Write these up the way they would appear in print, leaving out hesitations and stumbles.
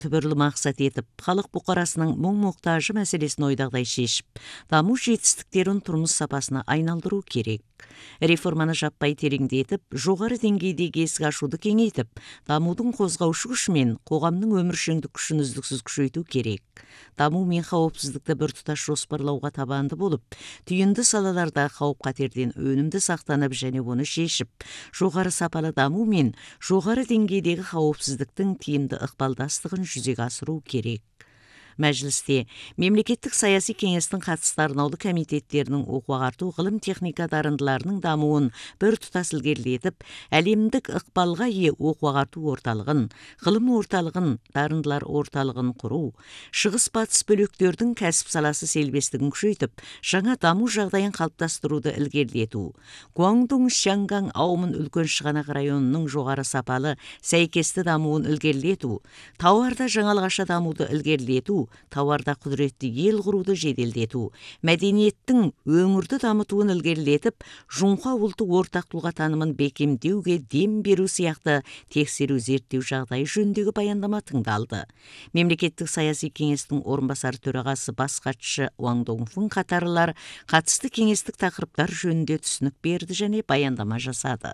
түбірлі мақсат етіп, халық бұқарасының мұң-мұқтажы мәселесін ойдағыдай шешіп, даму жетістіктерін тұрмыс сапасына айналдыру керек. Реформаны жаппай тереңдетіп, жоғары деңгейдегі есік ашуды кеңейтіп, дамудың қозғаушы күші мен қоғамның өміршеңдік күшін үздіксіз күшейту керек. Даму мен қауіпсіздікті біртұтас жоспарлауға табанды болып, түйінді салаларда қауіп-қатерден өнімді сақтанып және оны шешіп, жоғары сапалы даму мен жоғары деңгейдегі қауіпсіздіктің тиімді ықпалдастығын жүзеге асыру керек. Мәжілісте мемлекеттік саяси кеңестің қатысты арнаулы комитеттерінің оқу-ағарту ғылым техника дарындыларының дамуын бір тұтас ілгерілетіп, әлемдік ықпалға ие оқу-ағарту орталығын, ғылым орталығын, дарындылар орталығын құру, шығыс-батыс бөліктердің кәсіп саласы селбестігін күшейтіп, жаңа даму жағдайын қалыптастыруды ілгерілету, Гуандун, Шаньган, Аумын үлкен шығанақ районының жоғары сапалы, сәйкесті дамуын ілгерілету, тауарда жаңалғаша дамуды ілгерілету, тауарда құдіретті ел құруды жеделдету, мәдениеттің өңірді дамытуын ілгерілетіп, жұңқа ұлттық ортақ тұлға танымын бекемдеуге дем беру сияқты тексеру зерттеу жағдайы жөніндегі баяндама тыңдалды. Мемлекеттік саяси кеңестің орынбасар төрағасы бас хатшы Уаң Доңфың қатарлылар қатысты кеңестік тақырыптар жөнінде түсінік берді және баяндама жасады.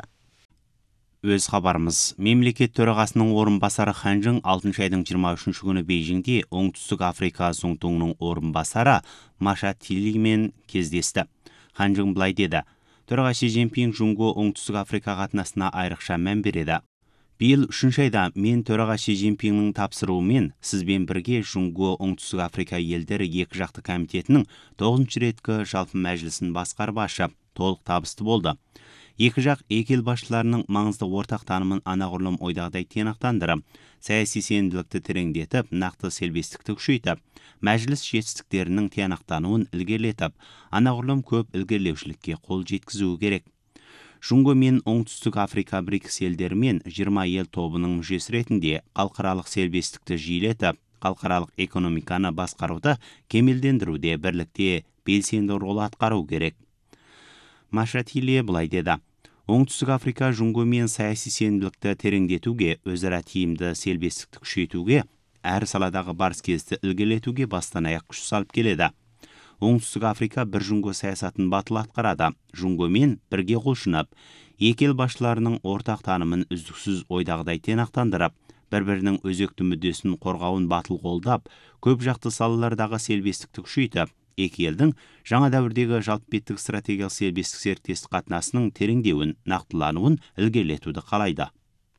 Өз хабарымыз, мемлекет төрағасының орынбасары Ханжың 6 айдың 23 күні Бейжіңде Оңтүстік Африка Зоңтуңның орынбасары Маша Тилимен кездесті. Ханжың былай деді: "Төраға Си Цзиньпин Жунго Оңтүстік Африка қатынасына айрықша мән береді. Биыл 3 айда мен төраға Си Цзиньпиннің тапсыруымен сізбен бірге Жунго Оңтүстік Африка елдері екі жақты комитетінің 9 реткі жалпы мәжілісін басқарып ашып, толық табысты болды. Екі жақ екі ел басшыларының маңызды ортақ танымын анағұрлым ойдағыдай тиянақтандырып, саяси сенімділікті тереңдетіп, нақты селбестікті күшейтіп, мәжіліс жетістіктерінің тиянақтануын ілгерілетіп, анағұрлым көп ілгерілеушілікке қол жеткізуі керек. Жунго мен Оңтүстік Африка БРИКС елдерімен 20 ел тобының мүшесі ретінде халықаралық селбестікті жиілетіп, халықаралық экономиканы басқаруды кемелдендіруде бірлікте белсенді рол атқару керек." Маша Тиле былай деді: "Оңтүстік Африка Жунгомен саяси сенімділікті тереңдетуге, өзара тиімді селбестікті күшейтуге, әр саладағы барыс-келісті ілгерілетуге бастан аяқ күш салып келеді. Оңтүстік Африка бір Жунго саясатын батыл атқарады. Жунгомен бірге құлшынып, екі ел басшыларының ортақ танымын үздіксіз ойдағыдай тиянақтандырып, бір-бірінің өзекті мүддесін қорғауын батыл қолдап, көп жақты салалардағы селбестікті күшейтіп, екі елдің жаңа дәуірдегі жалпыбеттік стратегиялық селбестік серіктестік қатынасының тереңдеуін, нақтылануын ілгерілетуді қалайды."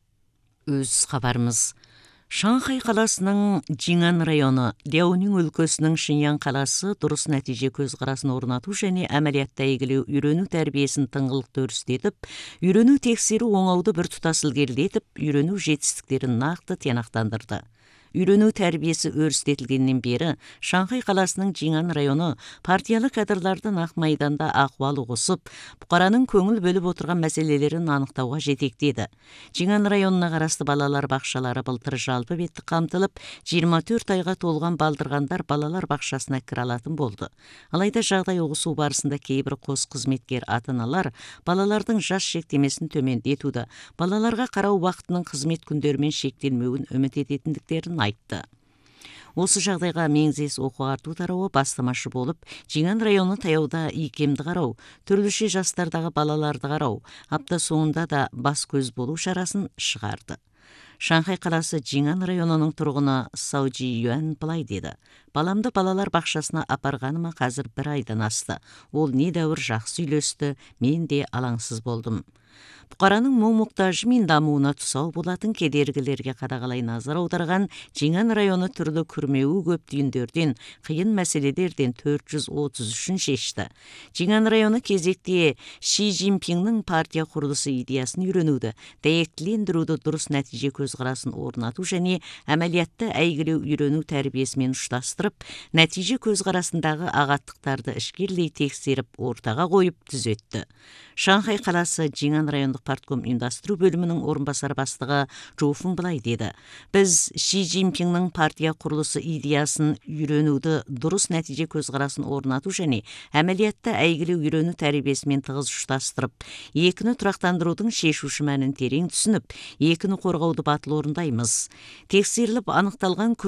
Өз хабарымыз, Шанхай қаласының Жиңан районы, Ляонин өлкесінің Шиньян қаласы дұрыс нәтиже көзқарасын орнату және әмәлиятта әйгілеу үйрену тәрбиесін тыңғылықты өрістетіп, үйрену тексеру оңауды бір тұтас ілгерілетіп, үйрену жетістіктерін нақты тиянақтандырды. Үйрену тәрбиесі өрістетілгеннен бері Шанхай қаласының Жиңан районы партиялы кадрларды ақ майданда ахуал ұғысып, бұқараның көңіл бөліп отырған мәселелерін анықтауға жетектеді. Жиңан районына қарасты балалар бақшалары былтыр жалпы бетті қамтылып, 24 айға толған балдырғандар балалар бақшасына кіре алатын болды. Алайда жағдай ұғысу барысында кейбір қос қызметкер ата-аналар балалардың жас шектемесін төмендетуді, балаларға қарау уақытының қызмет күндерімен шектелмеуін үміт ететіндіктерін айтты. Осы жағдайға меңзес оқу-ағарту тарауы бастамашы болып, Жиңан районы таяуда икемді қарау, түрліше жастардағы балаларды қарау, апта соңында да бас көз болу шарасын шығарды. Шанхай қаласы Жиңан районының тұрғыны Саужи Юан былай деді: "Баламды балалар бақшасына апарғаныма қазір 1 айдан асты. Ол недәуір жақсы үйлесті, мен де алаңсыз болдым." Бұқараның мұң-мұқтажы мен дамуына тұсау болатын кедергілерге қадағалай назар аударған Жиңан районы түрлі күрмеуі көп түйіндерден, қиын мәселелерден 433-ін шешті. Жиңан районы кезекте Ши Цзиньпиннің партия құрылысы идеясын үйренуді, дәйектілендіруді, дұрыс нәтиже көзқарасын орнату және әмәлиятты әйгілеу үйрену тәрбиесімен ұштастырып, нәтиже көзқарасындағы ағаттықтарды ішкерлей тексеріп, ортаға қойып түзетті. Шанхай қаласы Жиңан райондық аудандық партком ұйымдастыру бөлімінің орынбасар бастығы Чжоу Фэн былай деді. Біз Ши Цзиньпиннің партия құрылысы идеясын үйренуді дұрыс нәтиже көзқарасын орнату және әмәлиятта әйгілі үйрену тәрбиесімен тығыз ұштастырып, екіні тұрақтандырудың шешуші мәнін терең түсініп, екіні қорғауды батыл орындаймыз. Тексеріліп анықталған